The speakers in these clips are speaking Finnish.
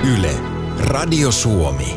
Yle, Radio Suomi.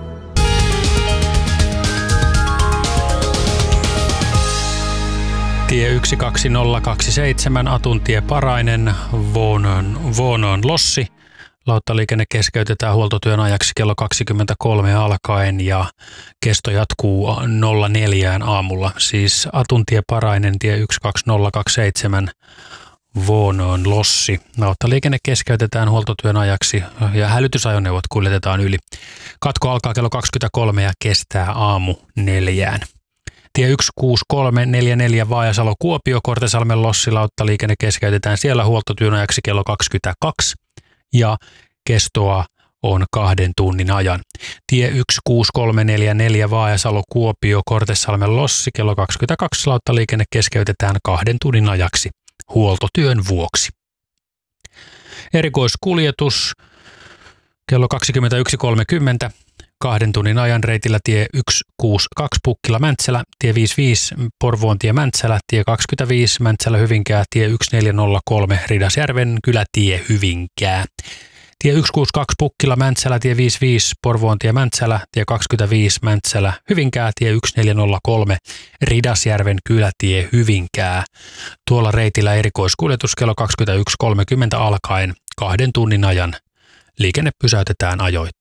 Tie 12027 Atuntie Parainen, Vuonoon Lossi. Lauttaliikenne keskeytetään huoltotyön ajaksi kello 23 alkaen ja kesto jatkuu 04 aamulla. Siis Atuntie Parainen, tie 12027 Vuonoon Lossi. Lauttaliikenne keskeytetään huoltotyön ajaksi ja hälytysajoneuvot kuljetetaan yli. Katko alkaa kello 23 ja kestää aamu 4. Tie 16344 Vaajasalo-Kuopio, Kortesalmen Lossi, lauttaliikenne keskeytetään siellä huoltotyön ajaksi kello 22 ja kestoa on 2 tunnin ajan. Tie 16344 Vaajasalo-Kuopio, Kortesalmen Lossi, kello 22 lauttaliikenne keskeytetään 2 tunnin ajaksi huoltotyön vuoksi. Erikoiskuljetus kello 21.30. 2 tunnin ajan reitillä tie 162 Pukkila-Mäntsälä, tie 55 Porvoontie Mäntsälä, tie 25 Mäntsälä-Hyvinkää, tie 1403 Ridasjärven kylätie Hyvinkää. Tie 162 Pukkila-Mäntsälä, tie 55 Porvoontie Mäntsälä, tie 25 Mäntsälä-Hyvinkää, tie 1403 Ridasjärven kylätie Hyvinkää. Tuolla reitillä erikoiskuljetus kello 21.30 alkaen 2 tunnin ajan. Liikenne pysäytetään ajoittain.